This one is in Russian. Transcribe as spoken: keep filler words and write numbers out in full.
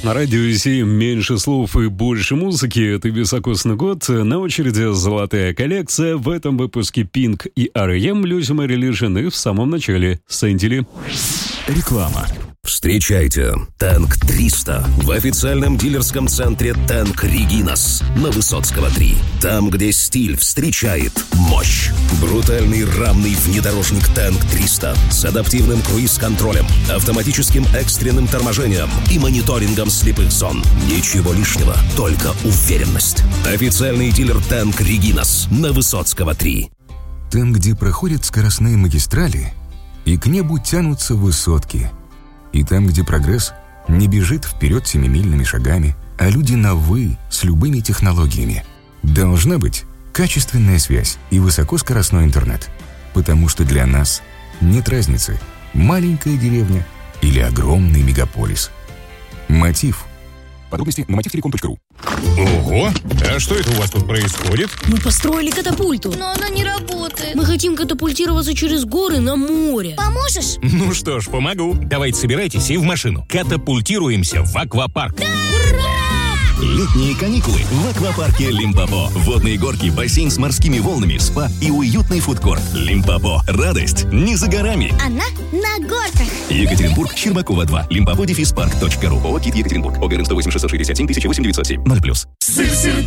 На радио семь меньше слов и больше музыки. Это високосный год. На очереди золотая коллекция. В этом выпуске Pink и ар и эм, Lose My Religion и в самом начале Сэндили. Реклама. Встречайте Танк триста в официальном дилерском центре Танк Регинас на Высоцкого три. Там, где стиль встречает мощь. Брутальный рамный внедорожник Танк триста с адаптивным круиз-контролем, автоматическим экстренным торможением и мониторингом слепых зон. Ничего лишнего, только уверенность. Официальный дилер Танк Регинас на Высоцкого три. Там, где проходят скоростные магистрали и к небу тянутся высотки. И там, где прогресс не бежит вперед семимильными шагами, а люди на «вы» с любыми технологиями. Должна быть качественная связь и высокоскоростной интернет. Потому что для нас нет разницы, маленькая деревня или огромный мегаполис. Мотив. Подробности на мотив телеком точка ру. Ого! А что это у вас тут происходит? Мы построили катапульту. Но она не работает. Мы хотим катапультироваться через горы на море. Поможешь? Ну что ж, помогу. Давайте собирайтесь и в машину. Катапультируемся в аквапарк. Да! Ура! Летние каникулы в аквапарке Лимпопо. Водные горки, бассейн с морскими волнами, спа и уютный фудкорт. Лимпопо. Радость не за горами. Она на горках. Екатеринбург, Щербакова два. Лимпопо дефис парк точка ру. ООО «Кит Екатеринбург». ОГРН сто восемь шестьсот шестьдесят семь тысяча восемь девятьсот семь. ноль плюс.